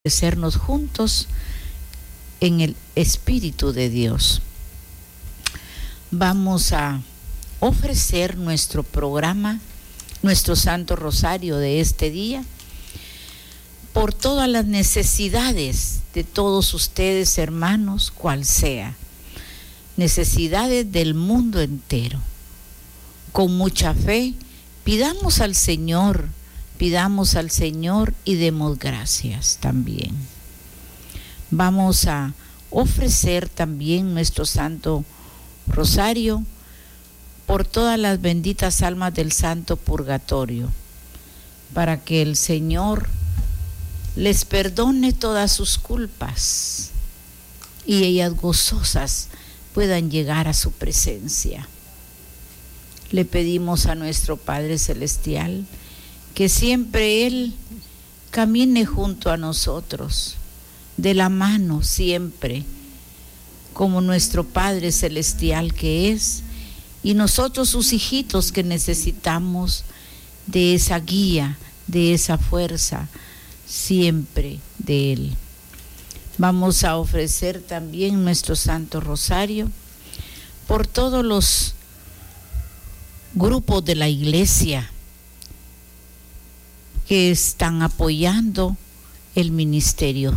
Sernos juntos en el Espíritu de Dios. Vamos a ofrecer nuestro programa, nuestro Santo Rosario de este día, por todas las necesidades de todos ustedes, hermanos, cual sea, necesidades del mundo entero. Con mucha fe, pidamos al Señor y demos gracias también. Vamos a ofrecer también nuestro Santo Rosario por todas las benditas almas del Santo Purgatorio, para que el Señor les perdone todas sus culpas y ellas gozosas puedan llegar a su presencia. Le pedimos a nuestro Padre Celestial que siempre Él camine junto a nosotros, de la mano siempre, como nuestro Padre Celestial que es, y nosotros sus hijitos que necesitamos de esa guía, de esa fuerza, siempre de Él. Vamos a ofrecer también nuestro Santo Rosario por todos los grupos de la Iglesia que están apoyando el ministerio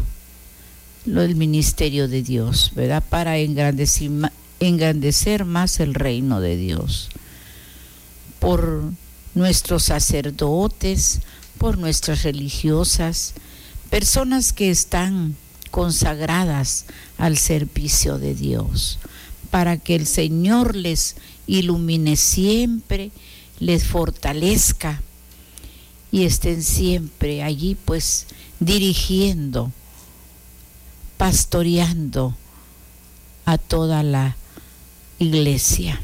de Dios, ¿verdad? Para engrandecer más el reino de Dios. Por nuestros sacerdotes, por nuestras religiosas, personas que están consagradas al servicio de Dios, para que el Señor les ilumine siempre, les fortalezca y estén siempre allí, pues, dirigiendo, pastoreando a toda la iglesia.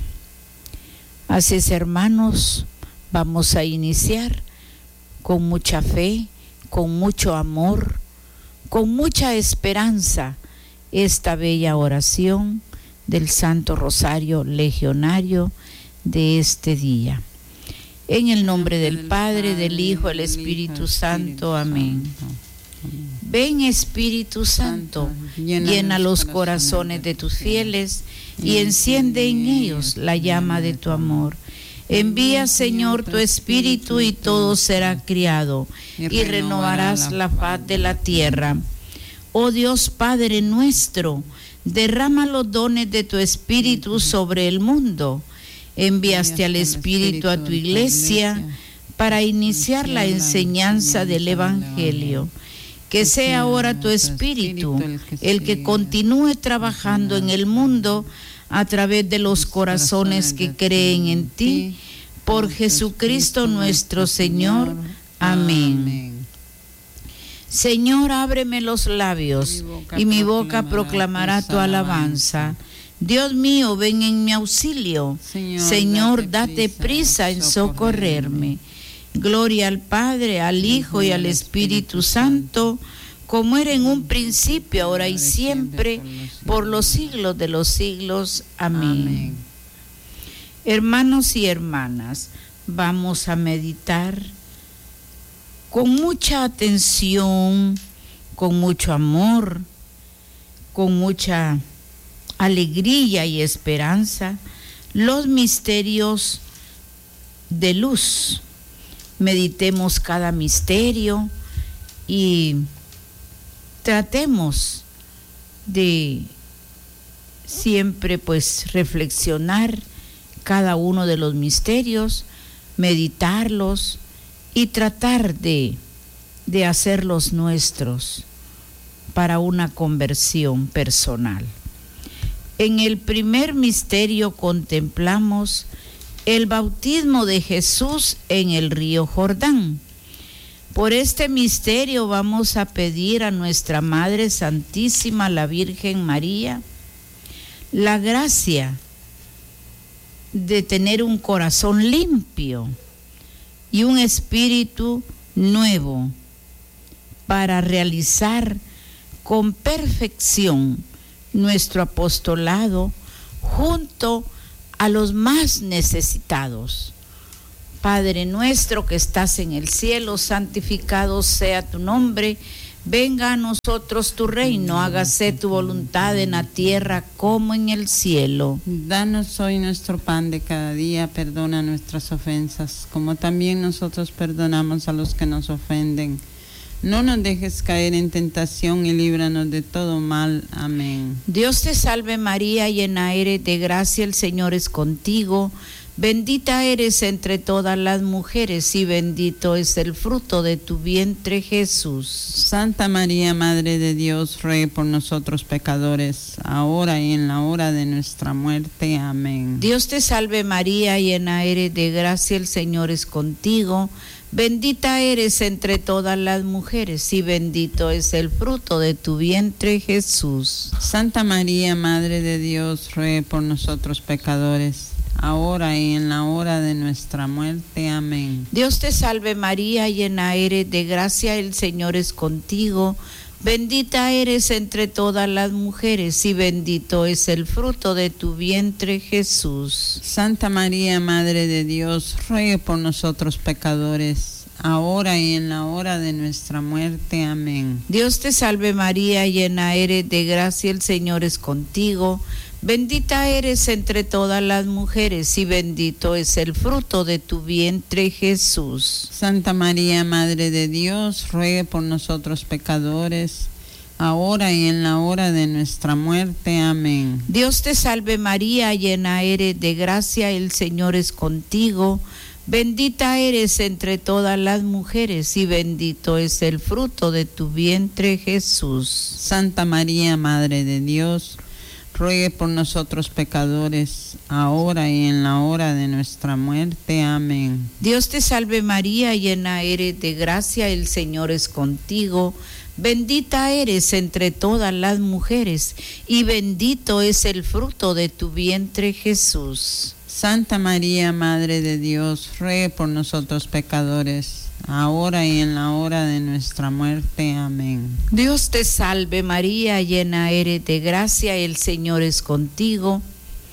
Así es, hermanos, vamos a iniciar con mucha fe, con mucho amor, con mucha esperanza, esta bella oración del Santo Rosario Legionario de este día. En el nombre del Padre, del Hijo, del Espíritu Santo. Amén. Ven, Espíritu Santo, llena los corazones de tus fieles y enciende en ellos la llama de tu amor. Envía, Señor, tu Espíritu y todo será criado y renovarás la faz de la tierra. Oh Dios Padre nuestro, derrama los dones de tu Espíritu sobre el mundo. Enviaste al Espíritu a tu iglesia para iniciar la enseñanza del Evangelio. Que sea ahora tu Espíritu el que continúe trabajando en el mundo a través de los corazones que creen en ti. Por Jesucristo nuestro Señor. Amén. Señor, ábreme los labios y mi boca proclamará tu alabanza. Dios mío, ven en mi auxilio. Señor, date prisa en socorrerme. Gloria al Padre, al Hijo y al Espíritu Santo, como era en un principio, ahora y siempre, por los siglos de los siglos. Amén. Hermanos y hermanas, vamos a meditar con mucha atención, con mucho amor, con mucha alegría y esperanza, los misterios de luz. Meditemos cada misterio y tratemos de siempre, pues, reflexionar cada uno de los misterios, meditarlos y tratar de hacerlos nuestros para una conversión personal. En el primer misterio contemplamos el bautismo de Jesús en el río Jordán. Por este misterio vamos a pedir a nuestra Madre Santísima, la Virgen María, la gracia de tener un corazón limpio y un espíritu nuevo para realizar con perfección nuestro apostolado junto a los más necesitados. Padre nuestro que estás en el cielo, santificado sea tu nombre. Venga a nosotros tu reino, hágase tu voluntad en la tierra como en el cielo. Danos hoy nuestro pan de cada día, perdona nuestras ofensas, como también nosotros perdonamos a los que nos ofenden. No nos dejes caer en tentación y líbranos de todo mal. Amén. Dios te salve María, llena eres de gracia, el Señor es contigo. Bendita eres entre todas las mujeres y bendito es el fruto de tu vientre, Jesús. Santa María, Madre de Dios, ruega por nosotros pecadores, ahora y en la hora de nuestra muerte. Amén. Dios te salve María, llena eres de gracia, el Señor es contigo. Bendita eres entre todas las mujeres y bendito es el fruto de tu vientre, Jesús. Santa María, Madre de Dios, ruega por nosotros pecadores, ahora y en la hora de nuestra muerte. Amén. Dios te salve María, llena eres de gracia, el Señor es contigo. Bendita eres entre todas las mujeres y bendito es el fruto de tu vientre, Jesús. Santa María, Madre de Dios, ruega por nosotros pecadores, ahora y en la hora de nuestra muerte. Amén. Dios te salve María, llena eres de gracia, el Señor es contigo. Bendita eres entre todas las mujeres y bendito es el fruto de tu vientre, Jesús. Santa María, Madre de Dios, ruega por nosotros pecadores, ahora y en la hora de nuestra muerte. Amén. Dios te salve María, llena eres de gracia, el Señor es contigo. Bendita eres entre todas las mujeres y bendito es el fruto de tu vientre, Jesús. Santa María, Madre de Dios, ruegue por nosotros pecadores, ahora y en la hora de nuestra muerte. Amén. Dios te salve María, llena eres de gracia, el Señor es contigo. Bendita eres entre todas las mujeres y bendito es el fruto de tu vientre, Jesús. Santa María, Madre de Dios, ruegue por nosotros pecadores, ahora y en la hora de nuestra muerte. Amén. Dios te salve María, llena eres de gracia, el Señor es contigo.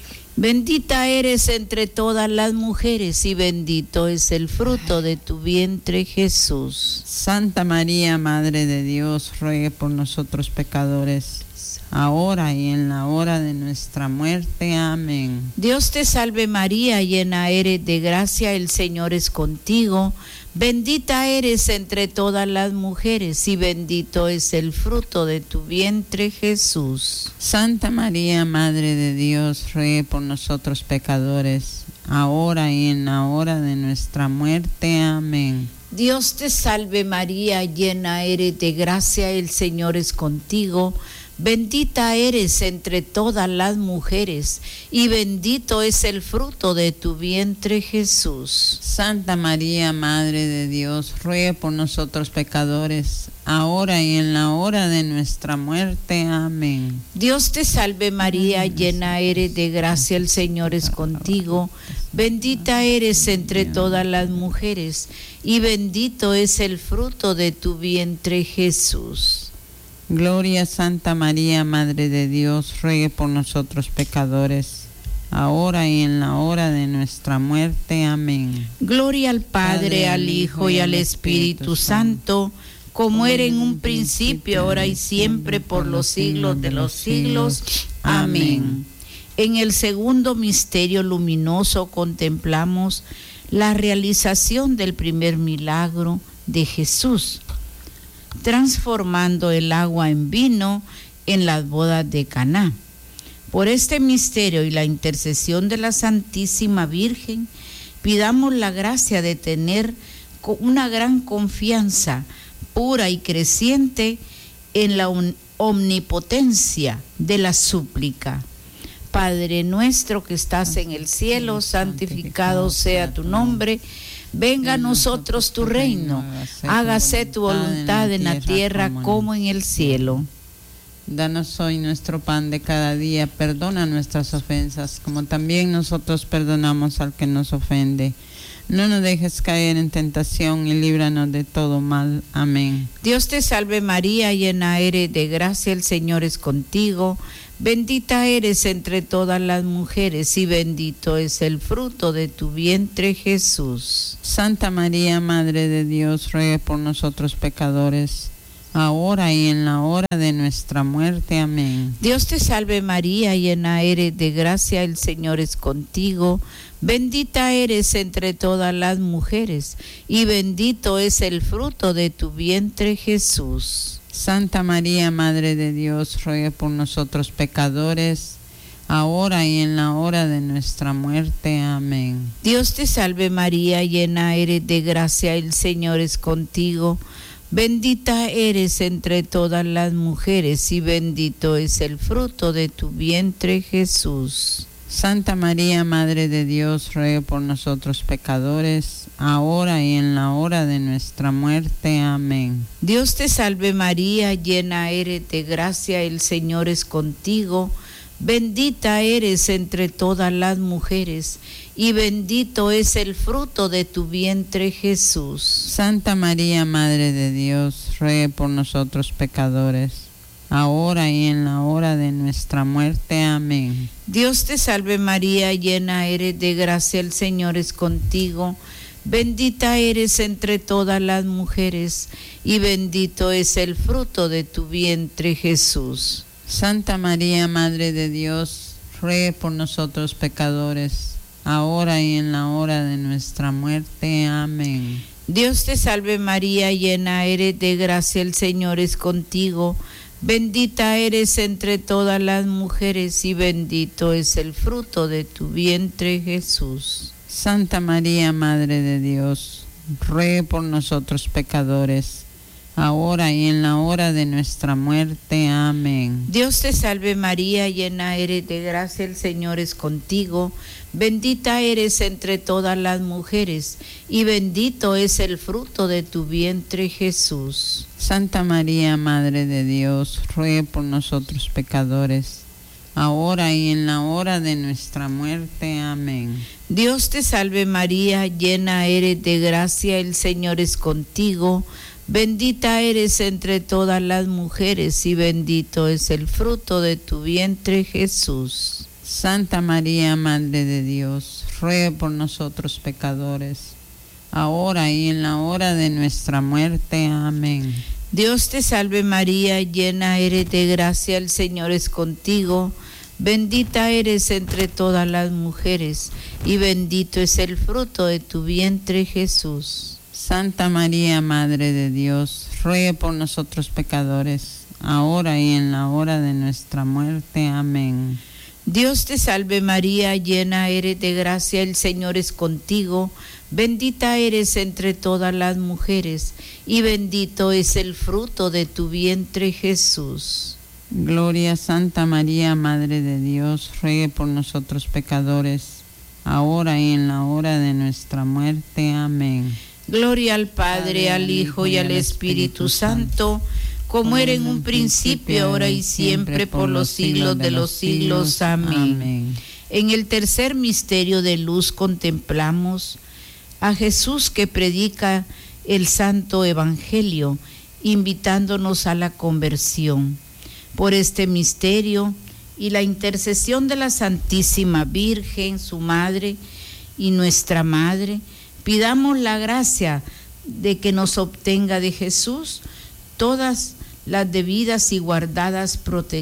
Bendita eres entre todas las mujeres y bendito es el fruto de tu vientre, Jesús. Santa María, Madre de Dios, ruegue por nosotros pecadores, ahora y en la hora de nuestra muerte. Amén. Dios te salve María, llena eres de gracia, el Señor es contigo. Bendita eres entre todas las mujeres y bendito es el fruto de tu vientre, Jesús. Santa María, Madre de Dios, ruegue por nosotros pecadores, ahora y en la hora de nuestra muerte. Amén. Dios te salve María, llena eres de gracia, el Señor es contigo. Bendita eres entre todas las mujeres y bendito es el fruto de tu vientre, Jesús. Santa María, Madre de Dios, ruegue por nosotros pecadores, ahora y en la hora de nuestra muerte. Amén. Dios te salve María, llena eres de gracia, el Señor es contigo. Bendita eres entre todas las mujeres y bendito es el fruto de tu vientre, Jesús. Gloria a Santa María, Madre de Dios, ruegue por nosotros pecadores, ahora y en la hora de nuestra muerte. Amén. Gloria al Padre, al Hijo y al Espíritu Santo, como era en un principio, ahora y siempre, por los siglos de los siglos. Amén. En el segundo misterio luminoso contemplamos la realización del primer milagro de Jesús, transformando el agua en vino en las bodas de Caná. Por este misterio y la intercesión de la Santísima Virgen, pidamos la gracia de tener una gran confianza pura y creciente en la omnipotencia de la súplica. Padre nuestro que estás en el cielo, santificado sea tu nombre. Venga a nosotros tu reino, hágase tu voluntad en la tierra como en el cielo. Danos hoy nuestro pan de cada día, perdona nuestras ofensas, como también nosotros perdonamos al que nos ofende. No nos dejes caer en tentación y líbranos de todo mal. Amén. Dios te salve María, llena eres de gracia, el Señor es contigo. Bendita eres entre todas las mujeres y bendito es el fruto de tu vientre, Jesús. Santa María, Madre de Dios, ruegue por nosotros pecadores, ahora y en la hora de nuestra muerte. Amén. Dios te salve María, llena eres de gracia, el Señor es contigo. Bendita eres entre todas las mujeres, y bendito es el fruto de tu vientre, Jesús. Santa María, Madre de Dios, ruega por nosotros pecadores, ahora y en la hora de nuestra muerte. Amén. Dios te salve María, llena eres de gracia, el Señor es contigo. Bendita eres entre todas las mujeres, y bendito es el fruto de tu vientre, Jesús. Santa María, Madre de Dios, ruega por nosotros pecadores, ahora y en la hora de nuestra muerte. Amén. Dios te salve María, llena eres de gracia, el Señor es contigo. Bendita eres entre todas las mujeres, y bendito es el fruto de tu vientre, Jesús. Santa María, Madre de Dios, ruega por nosotros pecadores, ahora y en la hora de nuestra muerte. Amén. Dios te salve María, llena eres de gracia, el Señor es contigo. Bendita eres entre todas las mujeres, y bendito es el fruto de tu vientre, Jesús. Santa María, Madre de Dios, ruega por nosotros pecadores, ahora y en la hora de nuestra muerte. Amén. Dios te salve María, llena eres de gracia, el Señor es contigo. Bendita eres entre todas las mujeres, y bendito es el fruto de tu vientre, Jesús. Santa María, Madre de Dios, ruega por nosotros pecadores, ahora y en la hora de nuestra muerte. Amén. Dios te salve María, llena eres de gracia, el Señor es contigo. Bendita eres entre todas las mujeres, y bendito es el fruto de tu vientre, Jesús. Santa María, Madre de Dios, ruega por nosotros pecadores, ahora y en la hora de nuestra muerte. Amén. Dios te salve María, llena eres de gracia, el Señor es contigo. Bendita eres entre todas las mujeres, y bendito es el fruto de tu vientre, Jesús. Santa María, Madre de Dios, ruega por nosotros pecadores, ahora y en la hora de nuestra muerte. Amén. Dios te salve María, llena eres de gracia, el Señor es contigo. Bendita eres entre todas las mujeres, y bendito es el fruto de tu vientre, Jesús. Santa María, Madre de Dios, ruega por nosotros pecadores, ahora y en la hora de nuestra muerte. Amén. Dios te salve María, llena eres de gracia, el Señor es contigo. Bendita eres entre todas las mujeres, y bendito es el fruto de tu vientre, Jesús. Gloria a Santa María, Madre de Dios, ruega por nosotros pecadores, ahora y en la hora de nuestra muerte. Amén. Gloria al Padre, al Hijo y al Espíritu Santo, como era en un principio, ahora y siempre, por los siglos de los siglos. Amén. En el tercer misterio de luz contemplamos a Jesús que predica el Santo Evangelio, invitándonos a la conversión. Por este misterio y la intercesión de la Santísima Virgen, su Madre y nuestra Madre, pidamos la gracia de que nos obtenga de Jesús todas las debidas y guardadas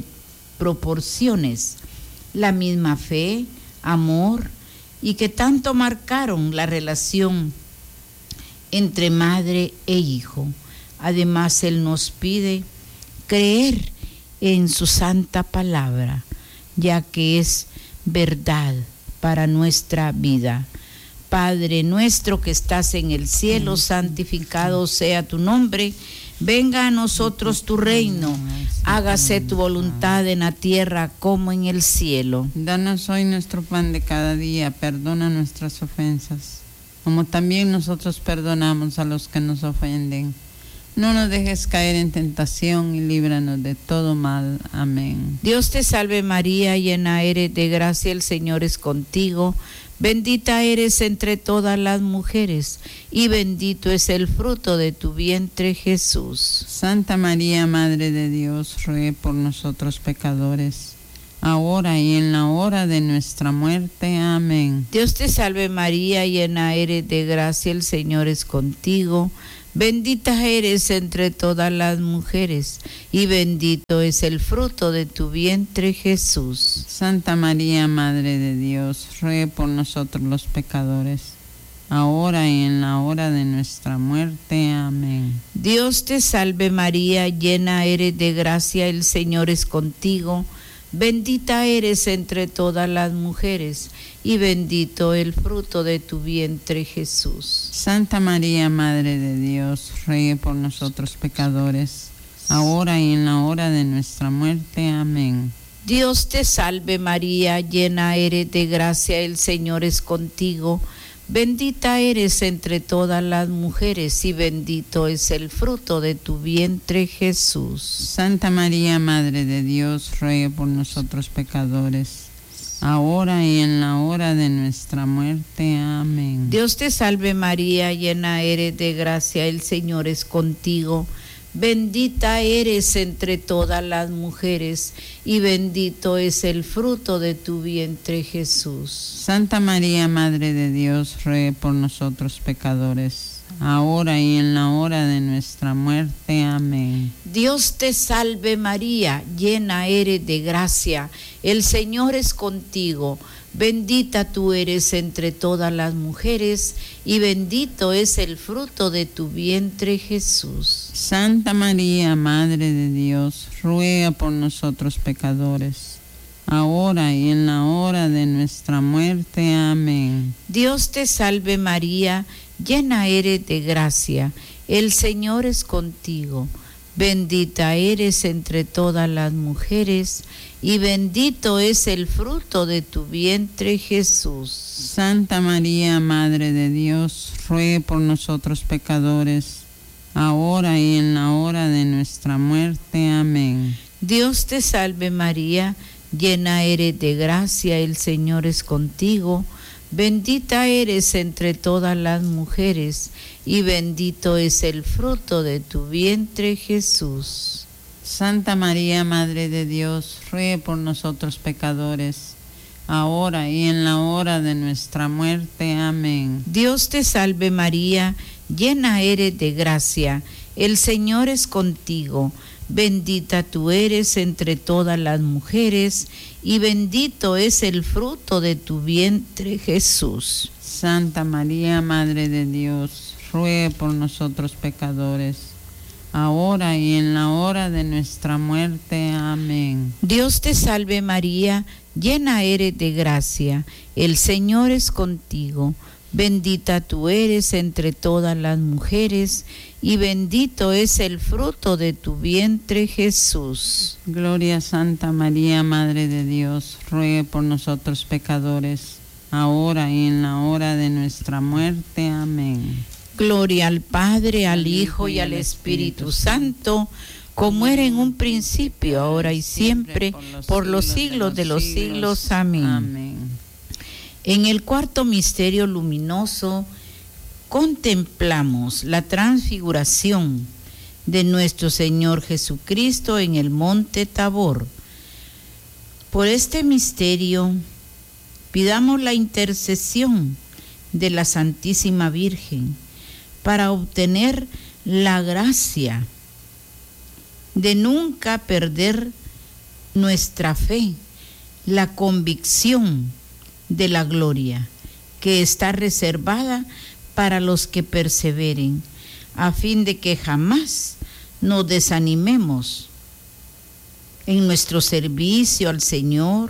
proporciones, la misma fe, amor, y que tanto marcaron la relación entre madre e hijo. Además, Él nos pide creer en su santa palabra, ya que es verdad para nuestra vida. Padre nuestro que estás en el cielo, santificado sea tu nombre. Venga a nosotros tu reino, hágase tu voluntad en la tierra como en el cielo. Danos hoy nuestro pan de cada día, perdona nuestras ofensas, como también nosotros perdonamos a los que nos ofenden. No nos dejes caer en tentación y líbranos de todo mal. Amén. Dios te salve María, llena eres de gracia, el Señor es contigo. Bendita eres entre todas las mujeres, y bendito es el fruto de tu vientre, Jesús. Santa María, Madre de Dios, ruega por nosotros pecadores, ahora y en la hora de nuestra muerte. Amén. Dios te salve María, llena eres de gracia, el Señor es contigo. Bendita eres entre todas las mujeres, y bendito es el fruto de tu vientre, Jesús. Santa María, Madre de Dios, ruega por nosotros los pecadores, ahora y en la hora de nuestra muerte. Amén. Dios te salve María, llena eres de gracia, el Señor es contigo. Bendita eres entre todas las mujeres, y bendito el fruto de tu vientre, Jesús. Santa María, Madre de Dios, ruega por nosotros pecadores, ahora y en la hora de nuestra muerte. Amén. Dios te salve María, llena eres de gracia, el Señor es contigo. Bendita eres entre todas las mujeres, y bendito es el fruto de tu vientre, Jesús. Santa María, Madre de Dios, ruega por nosotros pecadores, ahora y en la hora de nuestra muerte. Amén. Dios te salve María, llena eres de gracia, el Señor es contigo. Bendita eres entre todas las mujeres, y bendito es el fruto de tu vientre, Jesús. Santa María, Madre de Dios, ruega por nosotros pecadores, ahora y en la hora de nuestra muerte. Amén. Dios te salve María, llena eres de gracia, el Señor es contigo. Bendita tú eres entre todas las mujeres, y bendito es el fruto de tu vientre, Jesús. Santa María, Madre de Dios, ruega por nosotros pecadores, ahora y en la hora de nuestra muerte. Amén. Dios te salve María, llena eres de gracia, el Señor es contigo. Bendita eres entre todas las mujeres, y bendito es el fruto de tu vientre, Jesús. Santa María, Madre de Dios, ruega por nosotros pecadores, ahora y en la hora de nuestra muerte. Amén. Dios te salve María, llena eres de gracia, el Señor es contigo. Bendita eres entre todas las mujeres, y bendito es el fruto de tu vientre, Jesús. Santa María, Madre de Dios, ruega por nosotros pecadores, ahora y en la hora de nuestra muerte. Amén. Dios te salve María, llena eres de gracia, el Señor es contigo. Bendita tú eres entre todas las mujeres, y bendito es el fruto de tu vientre, Jesús. Santa María, Madre de Dios, ruega por nosotros pecadores, ahora y en la hora de nuestra muerte. Amén. Dios te salve María, llena eres de gracia, el Señor es contigo. Bendita tú eres entre todas las mujeres, y bendito es el fruto de tu vientre, Jesús. Gloria a Santa María, Madre de Dios, ruega por nosotros pecadores, ahora y en la hora de nuestra muerte. Amén. Gloria al Padre, al Hijo y al Espíritu Santo, como era en un principio, ahora y siempre, por los siglos de los siglos. Amén. Amén. En el cuarto misterio luminoso contemplamos la transfiguración de nuestro Señor Jesucristo en el monte Tabor. Por este misterio pidamos la intercesión de la Santísima Virgen para obtener la gracia de nunca perder nuestra fe, la convicción de la gloria que está reservada para los que perseveren, a fin de que jamás nos desanimemos en nuestro servicio al Señor,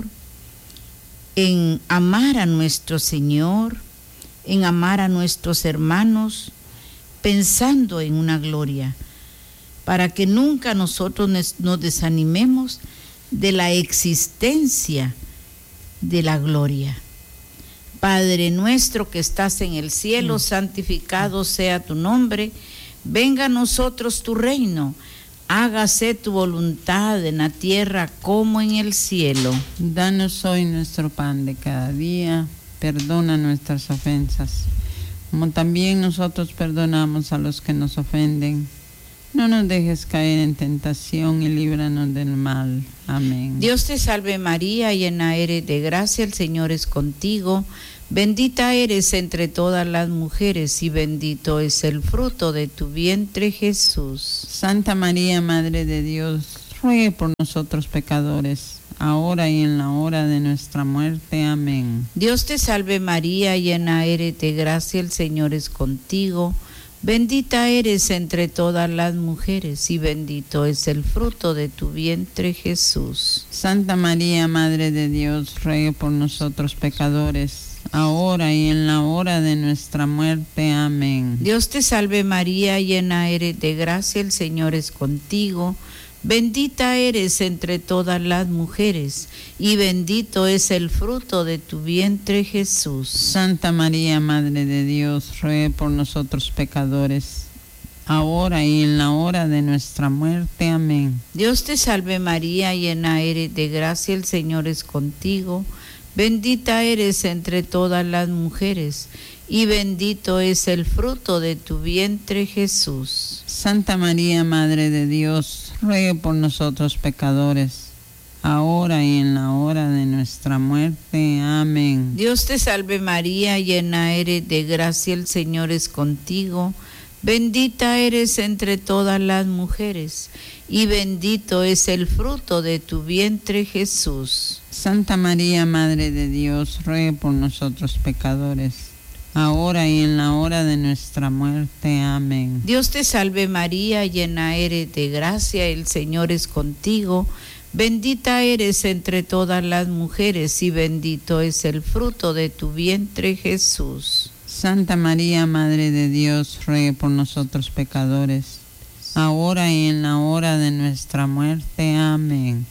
en amar a nuestro Señor, en amar a nuestros hermanos, pensando en una gloria, para que nunca nosotros nos desanimemos de la existencia de la gloria. Padre nuestro que estás en el cielo, santificado sea tu nombre, venga a nosotros tu reino, hágase tu voluntad en la tierra como en el cielo. Danos hoy nuestro pan de cada día, perdona nuestras ofensas, como también nosotros perdonamos a los que nos ofenden. No nos dejes caer en tentación y líbranos del mal. Amén. Dios te salve María, llena eres de gracia, el Señor es contigo. Bendita eres entre todas las mujeres y bendito es el fruto de tu vientre, Jesús. Santa María, Madre de Dios, ruegue por nosotros pecadores, ahora y en la hora de nuestra muerte. Amén. Dios te salve María, llena eres de gracia, el Señor es contigo. Bendita eres entre todas las mujeres y bendito es el fruto de tu vientre, Jesús. Santa María, Madre de Dios, ruegue por nosotros pecadores, ahora y en la hora de nuestra muerte. Amén. Dios te salve María, llena eres de gracia, el Señor es contigo. Bendita eres entre todas las mujeres y bendito es el fruto de tu vientre, Jesús. Santa María, Madre de Dios, ruegue por nosotros pecadores, ahora y en la hora de nuestra muerte. Amén. Dios te salve María, llena eres de gracia, el Señor es contigo. Bendita eres entre todas las mujeres y bendito es el fruto de tu vientre, Jesús. Santa María, Madre de Dios, ruegue por nosotros pecadores, ahora y en la hora de nuestra muerte. Amén. Dios te salve María, llena eres de gracia, el Señor es contigo. Bendita eres entre todas las mujeres y bendito es el fruto de tu vientre, Jesús. Santa María, Madre de Dios, ruegue por nosotros pecadores, ahora y en la hora de nuestra muerte. Amén. Dios te salve María, llena eres de gracia, el Señor es contigo. Bendita eres entre todas las mujeres y bendito es el fruto de tu vientre, Jesús. Santa María, Madre de Dios, ruegue por nosotros pecadores, ahora y en la hora de nuestra muerte. Amén.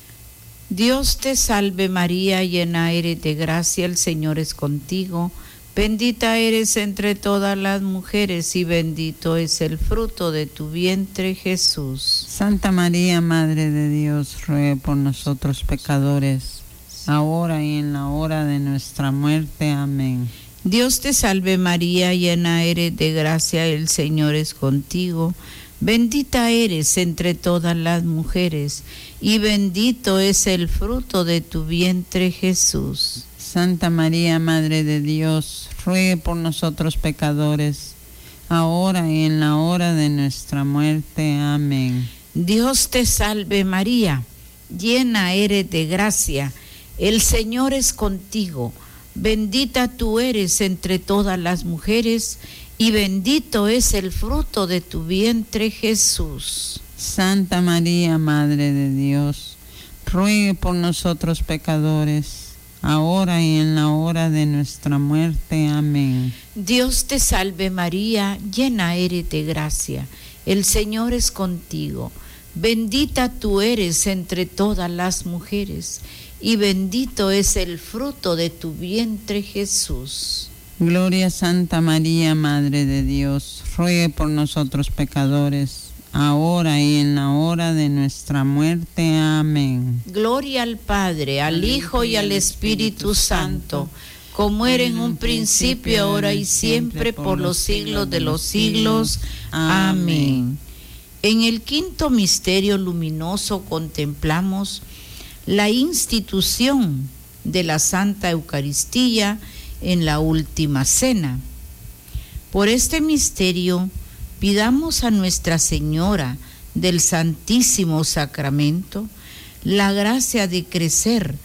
Dios te salve María, llena eres de gracia, el Señor es contigo. Bendita eres entre todas las mujeres y bendito es el fruto de tu vientre, Jesús. Santa María, Madre de Dios, ruegue por nosotros pecadores, ahora y en la hora de nuestra muerte. Amén. Dios te salve María, llena eres de gracia, el Señor es contigo. Bendita eres entre todas las mujeres y bendito es el fruto de tu vientre, Jesús. Santa María, Madre de Dios, ruegue por nosotros pecadores, ahora y en la hora de nuestra muerte. Amén. Dios te salve María, llena eres de gracia, el Señor es contigo. Bendita tú eres entre todas las mujeres y bendito es el fruto de tu vientre, Jesús. Santa María, Madre de Dios, ruegue por nosotros pecadores, ahora y en la hora de nuestra muerte. Amén. Dios te salve María, llena eres de gracia, el Señor es contigo. Bendita tú eres entre todas las mujeres y bendito es el fruto de tu vientre, Jesús. Gloria a Santa María, Madre de Dios, ruegue por nosotros pecadores, ahora y en la hora de nuestra muerte. Amén. Gloria al Padre, al Hijo y al Espíritu Santo, como era en un principio, ahora y siempre, por los siglos de los siglos. Amén. En el quinto misterio luminoso contemplamos la institución de la Santa Eucaristía en la última cena. Por este misterio pidamos a Nuestra Señora del Santísimo Sacramento la gracia de crecer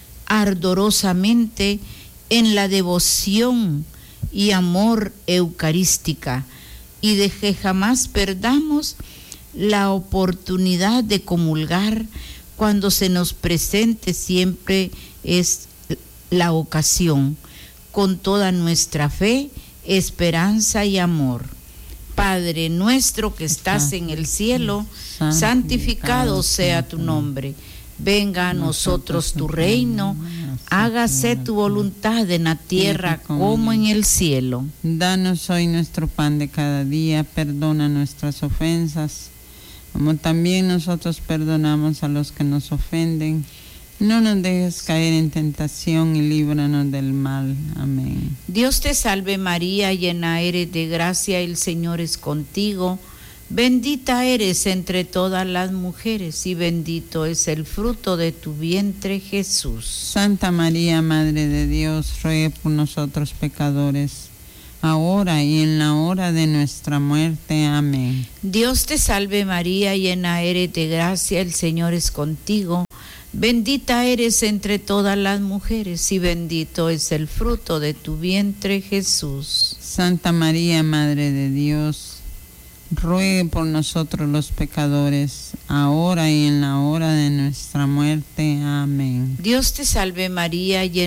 ardorosamente en la devoción y amor eucarística y de que jamás perdamos la oportunidad de comulgar cuando se nos presente. Siempre es la ocasión, con toda nuestra fe, esperanza y amor. Padre nuestro que estás en el cielo, santificado sea tu nombre. Venga a nosotros tu reino, hágase tu voluntad en la tierra como en el cielo. Danos hoy nuestro pan de cada día, perdona nuestras ofensas, como también nosotros perdonamos a los que nos ofenden. No nos dejes caer en tentación y líbranos del mal. Amén. Dios te salve María, llena eres de gracia, el Señor es contigo. Bendita eres entre todas las mujeres y bendito es el fruto de tu vientre, Jesús. Santa María, Madre de Dios, ruega por nosotros pecadores, ahora y en la hora de nuestra muerte. Amén. Dios te salve María, llena eres de gracia, el Señor es contigo. Bendita eres entre todas las mujeres y bendito es el fruto de tu vientre, Jesús. Santa María, Madre de Dios, ruegue por nosotros los pecadores, ahora y en la hora de nuestra muerte. Amén. Dios te salve María, llena